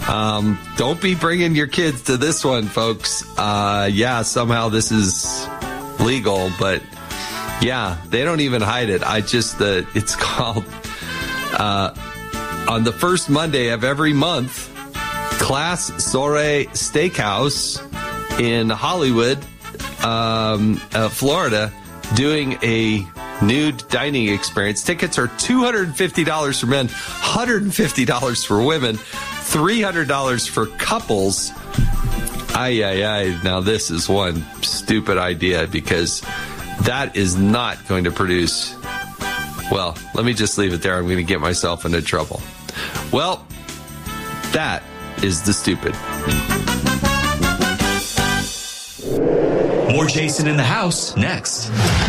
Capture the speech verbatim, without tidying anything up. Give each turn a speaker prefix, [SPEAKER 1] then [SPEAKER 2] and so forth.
[SPEAKER 1] Um, don't be bringing your kids to this one, folks. Uh, yeah, somehow this is legal, but yeah, they don't even hide it. I just, the uh, it's called, uh, on the first Monday of every month, Class Soiree Steakhouse in Hollywood, um, uh, Florida, doing a nude dining experience. Tickets are two hundred fifty dollars for men, one hundred fifty dollars for women, three hundred dollars for couples. Ay, ay, ay. Now, this is one stupid idea because that is not going to produce... Well, let me just leave it there. I'm going to get myself into trouble. Well, that is the stupid.
[SPEAKER 2] More Jason in the House next.